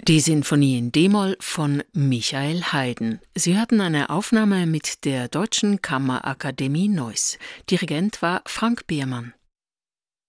Die Sinfonie in d-Moll von Michael Haydn. Sie hörten eine Aufnahme mit der Deutschen Kammerakademie Neuss. Dirigent war Frank Biermann.